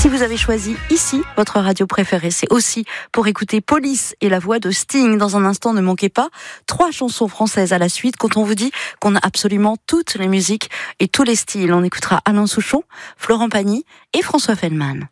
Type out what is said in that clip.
Si vous avez choisi ici votre radio préférée, c'est aussi pour écouter Police et la voix de Sting. Dans un instant, ne manquez pas 3 chansons françaises à la suite quand on vous dit qu'on a absolument toutes les musiques et tous les styles. On écoutera Alain Souchon, Florent Pagny et François Feldman.